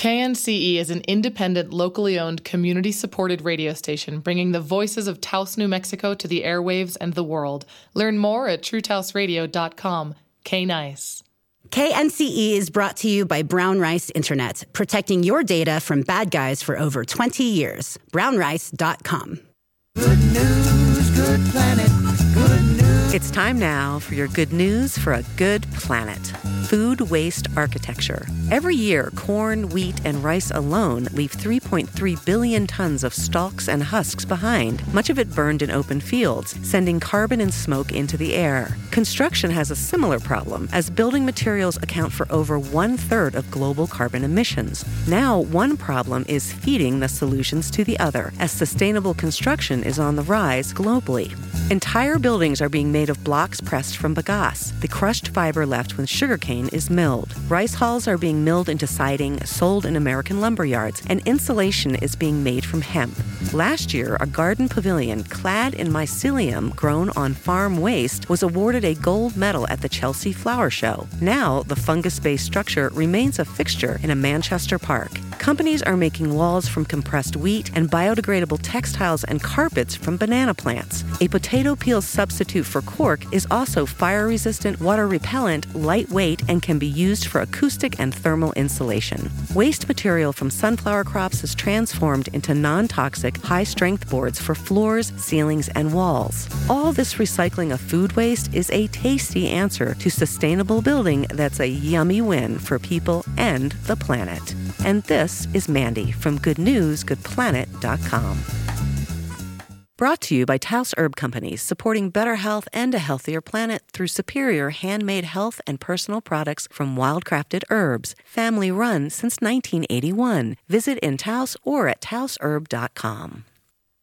KNCE is an independent, locally owned, community-supported radio station bringing the voices of Taos, New Mexico to the airwaves and the world. Learn more at truetaosradio.com. K-Nice. KNCE is brought to you by Brown Rice Internet, protecting your data from bad guys for over 20 years. brownrice.com. Good news, good planet, good news. It's time now for your good news for a good planet. Food waste architecture. Every year, corn, wheat, and rice alone leave 3.3 billion tons of stalks and husks behind, much of it burned in open fields, sending carbon and smoke into the air. Construction has a similar problem, as building materials account for over 1/3 of global carbon emissions. Now, one problem is feeding the solutions to the other, as sustainable construction is on the rise globally. Entire buildings are being made of blocks pressed from bagasse. The crushed fiber left when sugarcane is milled. Rice hulls are being milled into siding, sold in American lumber yards, and insulation is being made from hemp. Last year, a garden pavilion clad in mycelium grown on farm waste was awarded a gold medal at the Chelsea Flower Show. Now, the fungus-based structure remains a fixture in a Manchester park. Companies are making walls from compressed wheat and biodegradable textiles and carpets from banana plants. A potato peel substitute for cork is also fire-resistant, water-repellent, lightweight, and can be used for acoustic and thermal insulation. Waste material from sunflower crops is transformed into non-toxic, high-strength boards for floors, ceilings, and walls. All this recycling of food waste is a tasty answer to sustainable building that's a yummy win for people and the planet. And this is Mandy from GoodNewsGoodPlanet.com. Brought to you by Taos Herb Companies, supporting better health and a healthier planet through superior handmade health and personal products from wild-crafted herbs. Family run since 1981. Visit in Taos or at taosherb.com.